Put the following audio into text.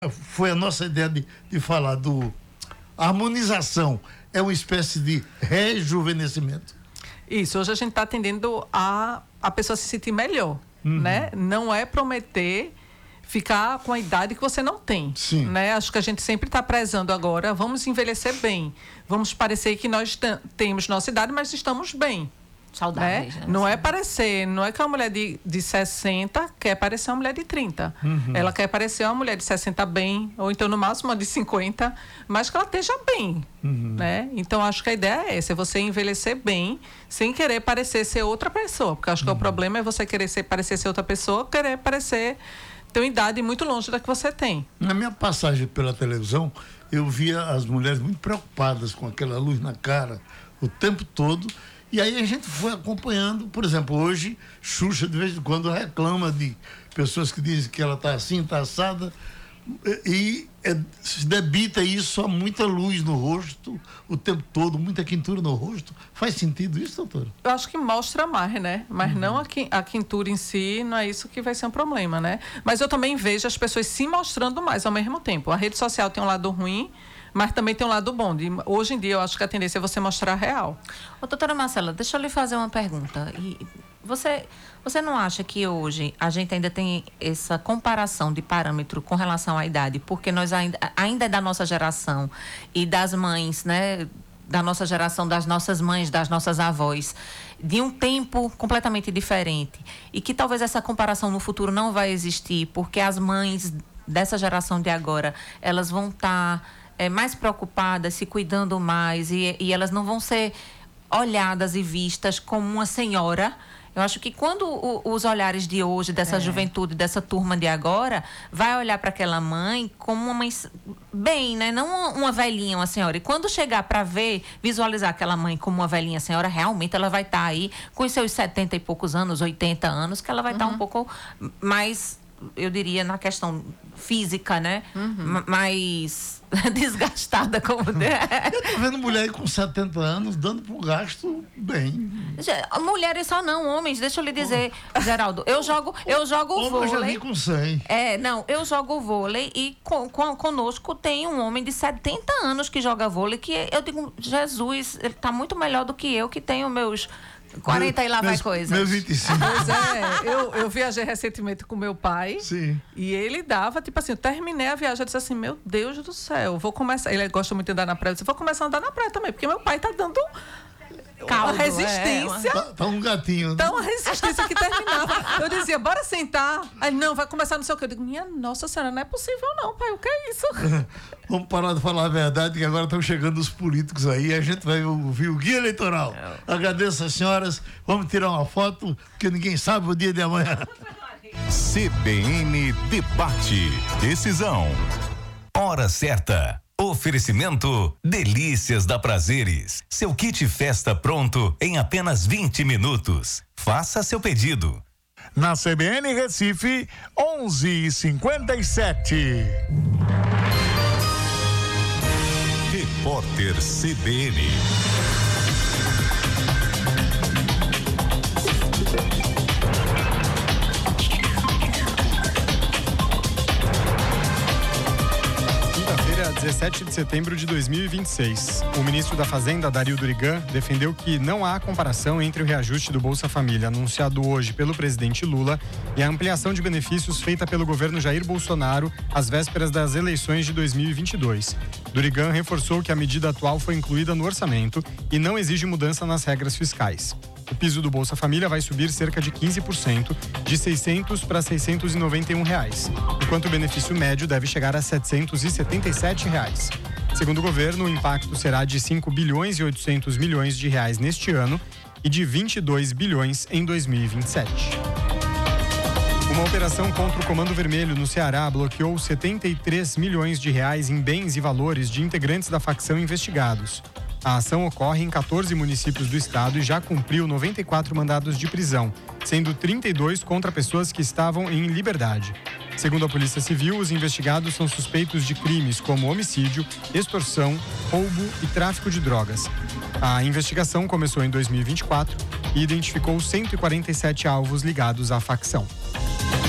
Foi a nossa ideia de falar do harmonização. É uma espécie de rejuvenescimento. Isso, hoje a gente está atendendo a pessoa se sentir melhor, né? Não é prometer ficar com a idade que você não tem. Sim. Né? Acho que a gente sempre está prezando agora, vamos envelhecer bem. Vamos parecer que nós temos nossa idade, mas estamos bem. Saudáveis, né? Não é parecer, não é que uma mulher de 60 quer parecer uma mulher de 30. Ela quer parecer uma mulher de 60 bem, ou então no máximo uma de 50, mas que ela esteja bem. Né? Então acho que a ideia é essa, é você envelhecer bem, sem querer parecer ser outra pessoa. Porque acho que o problema é você querer parecer ser outra pessoa, querer parecer ter uma idade muito longe da que você tem. Na minha passagem pela televisão, eu via as mulheres muito preocupadas com aquela luz na cara o tempo todo. E aí a gente foi acompanhando, por exemplo, hoje, Xuxa de vez em quando reclama de pessoas que dizem que ela está assim, está assada, e se debita isso a muita luz no rosto, o tempo todo, muita quintura no rosto. Faz sentido isso, doutora? Eu acho que mostra mais, né? Mas não a quintura em si, não é isso que vai ser um problema, né? Mas eu também vejo as pessoas se mostrando mais ao mesmo tempo. A rede social tem um lado ruim, mas também tem um lado bom. Hoje em dia, eu acho que a tendência é você mostrar a real. Ô, doutora Marcela, deixa eu lhe fazer uma pergunta. Você não acha que hoje a gente ainda tem essa comparação de parâmetro com relação à idade? Porque nós ainda é da nossa geração e das mães, né? Da nossa geração, das nossas mães, das nossas avós, de um tempo completamente diferente. E que talvez essa comparação no futuro não vai existir, porque as mães dessa geração de agora, elas vão estar mais preocupadas, se cuidando mais, e elas não vão ser olhadas e vistas como uma senhora. Eu acho que quando os olhares de hoje, dessa juventude, dessa turma de agora, vai olhar para aquela mãe como uma mãe bem, né? Não uma velhinha, uma senhora. E quando chegar para visualizar aquela mãe como uma velhinha senhora, realmente ela vai estar aí com os seus 70 e poucos anos, 80 anos, que ela vai estar um pouco mais, eu diria, na questão física, né? Mais desgastada como Eu tô vendo mulher aí com 70 anos dando pro gasto bem. Mulheres só não, homens, deixa eu lhe dizer, Geraldo, eu jogo vôlei. Eu já vi com 100. Eu jogo vôlei e conosco tem um homem de 70 anos que joga vôlei, que eu digo, Jesus, ele tá muito melhor do que eu, que tenho meus 40 e lá vai coisa. Meus 25. Pois eu viajei recentemente com meu pai. Sim. E ele dava, tipo assim, eu terminei a viagem, eu disse assim, meu Deus do céu, vou começar, ele gosta muito de andar na praia, eu disse, vou começar a andar na praia também, porque meu pai tá dando caldo, uma resistência. Tá um gatinho, né? Tá uma resistência que terminava. Eu dizia, bora sentar. Aí, não, vai começar não sei o que. Eu digo, minha nossa senhora, não é possível não, pai, o que é isso? Vamos parar de falar a verdade, que agora estão chegando os políticos aí, a gente vai ouvir o guia eleitoral. Agradeço as senhoras, vamos tirar uma foto, porque ninguém sabe o dia de amanhã. CBN Debate. Decisão. Hora certa. Oferecimento Delícias da Prazeres. Seu kit festa pronto em apenas 20 minutos. Faça seu pedido. Na CBN Recife, 11h57. Repórter CBN. Quinta-feira, 17 de setembro de 2026. O ministro da Fazenda, Dario Durigan, defendeu que não há comparação entre o reajuste do Bolsa Família anunciado hoje pelo presidente Lula e a ampliação de benefícios feita pelo governo Jair Bolsonaro às vésperas das eleições de 2022. Durigan reforçou que a medida atual foi incluída no orçamento e não exige mudança nas regras fiscais. O piso do Bolsa Família vai subir cerca de 15%, de R$ 600 para R$ 691, enquanto o benefício médio deve chegar a R$ 777. Segundo o governo, o impacto será de 5 bilhões e 800 milhões de reais neste ano e de 22 bilhões em 2027. Uma operação contra o Comando Vermelho no Ceará bloqueou 73 milhões de reais em bens e valores de integrantes da facção investigados. A ação ocorre em 14 municípios do estado e já cumpriu 94 mandados de prisão, sendo 32 contra pessoas que estavam em liberdade. Segundo a Polícia Civil, os investigados são suspeitos de crimes como homicídio, extorsão, roubo e tráfico de drogas. A investigação começou em 2024 e identificou 147 alvos ligados à facção.